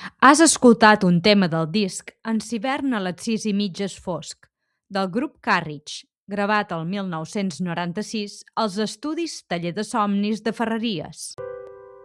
Has escoltat un tema del disc En s'hivern a les 6:30 és fosc, del grup Carriage, gravat el 1996 als estudis Taller de Somnis de Ferreries.